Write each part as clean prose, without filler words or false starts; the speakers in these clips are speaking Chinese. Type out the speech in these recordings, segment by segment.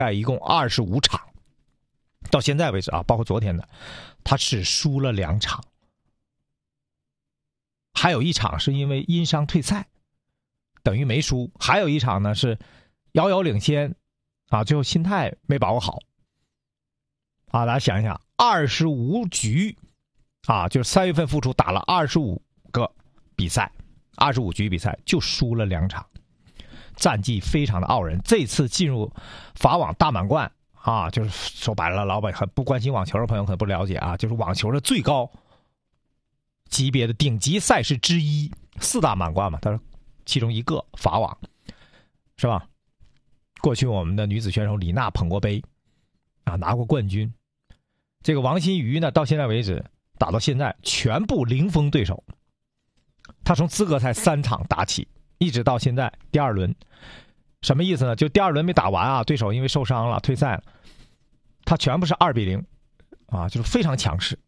一共25场，到现在为止啊，包括昨天的，他只输了2场，还有1场是因为因伤退赛，等于没输，还有1场呢是遥遥领先啊，最后心态没把握好啊。大家想一想，25局啊，就是3月份复出打了25个比赛，25局比赛就输了2场，战绩非常的傲人。这次进入法网大满贯啊，就是说白了，老百很不关心网球的朋友可能不了解啊，就是网球的最高级别的顶级赛事之一，4大满贯嘛，它是其中一个法网，是吧？过去我们的女子选手李娜捧过杯啊，拿过冠军。这个王欣瑜呢，到现在为止打到现在全部零封对手，他从资格赛3场打起，一直到现在第2轮。什么意思呢？就第2轮没打完啊，对手因为受伤了退赛了，他全部是2-0啊，就是非常强势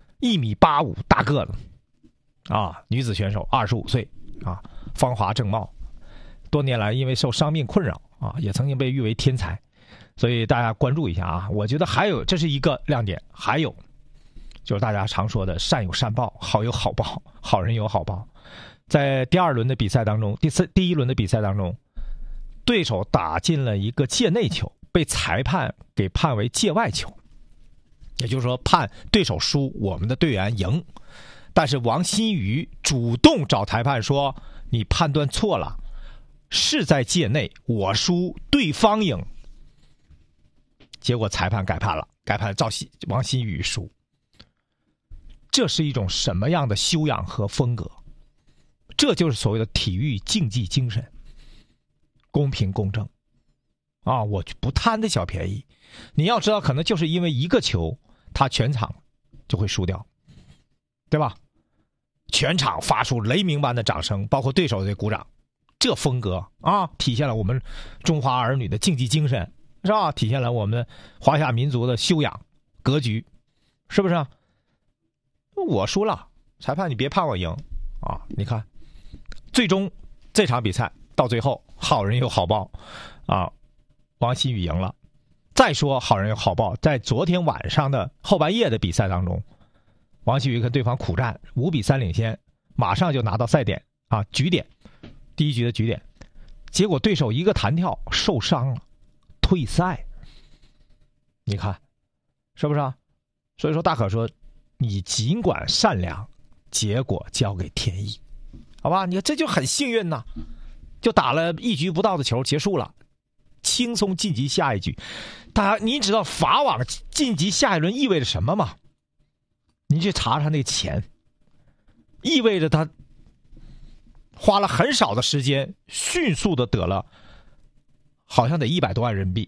，1.85米大个子啊，女子选手25岁啊，芳华正茂，多年来因为受伤病困扰啊，也曾经被誉为天才，所以大家关注一下啊。我觉得还有这是一个亮点，还有就是大家常说的善有善报，好有好报，好人有好报。在第2轮的比赛当中，第1轮的比赛当中，对手打进了一个界内球，被裁判给判为界外球，也就是说判对手输，我们的队员赢。但是王欣瑜主动找裁判说，你判断错了，是在界内，我输对方赢。结果裁判改判了，改判王欣瑜输。这是一种什么样的修养和风格？这就是所谓的体育竞技精神，公平公正啊！我不贪这小便宜。你要知道，可能就是因为一个球，他全场就会输掉，对吧？全场发出雷鸣般的掌声，包括对手的鼓掌。这风格啊，体现了我们中华儿女的竞技精神，是吧？体现了我们华夏民族的修养格局，是不是啊？我输了，裁判你别判我赢啊！你看，最终这场比赛到最后，好人有好报啊，王欣瑜赢了。再说好人有好报，在昨天晚上的后半夜的比赛当中，王欣瑜跟对方苦战，5-3领先，马上就拿到赛点啊，局点，第1局的局点。结果对手一个弹跳受伤了，退赛。你看，是不是啊？所以说大可说，你尽管善良，结果交给天意，好吧？你看这就很幸运呐，就打了1局不到的球结束了，轻松晋级下一局。大家，你知道法网晋级下一轮意味着什么吗？你去查查那个钱，意味着他花了很少的时间，迅速的得了，好像得100多万人民币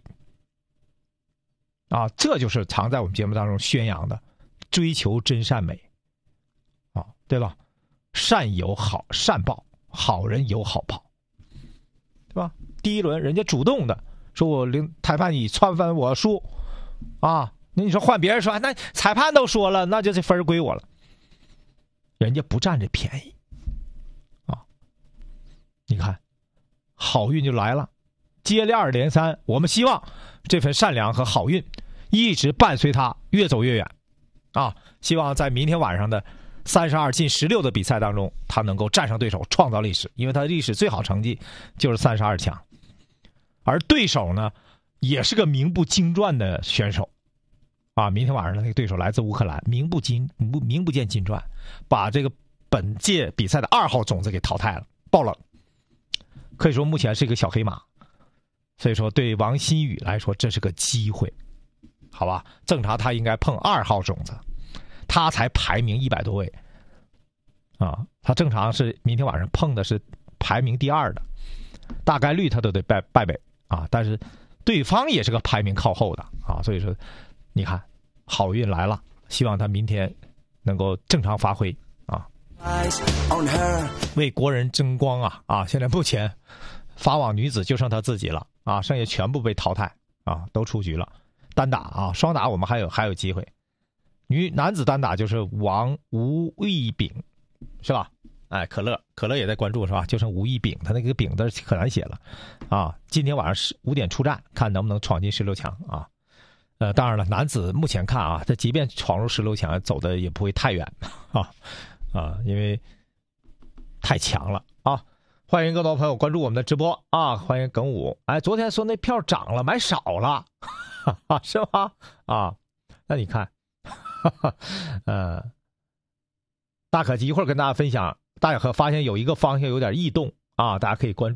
啊！这就是常在我们节目当中宣扬的，追求真善美啊，对吧？善有好善报，好人有好报，对吧？第1轮人家主动的说，我裁判你窜分我输啊，那你说换别人说，那裁判都说了，那就这分归我了，人家不占这便宜啊！你看，好运就来了，接连连三，我们希望这份善良和好运一直伴随他越走越远啊！希望在明天晚上的32进16的比赛当中，他能够战胜对手，创造历史，因为他历史最好成绩就是32强。而对手呢，也是个名不经传的选手啊！明天晚上的那个对手来自乌克兰，名不见经传，把这个本届比赛的2号种子给淘汰了，爆冷，可以说目前是一个小黑马。所以说对王欣瑜来说，这是个机会，好吧？正常他应该碰2号种子，他才排名100多位啊，他正常是明天晚上碰的是排名第2的，大概率他都得败北啊。但是对方也是个排名靠后的啊，所以说你看好运来了，希望他明天能够正常发挥啊，为国人争光啊！现在目前法网女子就剩她自己了啊，剩下全部被淘汰啊，都出局了。单打啊，双打我们还有机会。男子单打就是吴亦丙，是吧？ 哎，可乐也在关注是吧？就剩吴一丙，他那个丙字可难写了啊。今天晚上5点出战，看能不能闯进16强啊。当然了，男子目前看啊，他即便闯入16强，走的也不会太远因为太强了啊。欢迎更多朋友关注我们的直播啊！欢迎耿武。哎，昨天说那票涨了，买少了，是吧？啊，那你看，大可一会儿跟大家分享，大家可发现有一个方向有点异动啊，大家可以关注。